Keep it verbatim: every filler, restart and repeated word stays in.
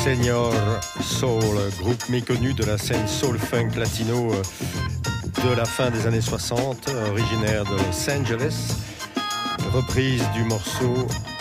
Senior Soul, groupe méconnu de la scène soul funk latino de la fin des années soixante, originaire de Los Angeles. Reprise du morceau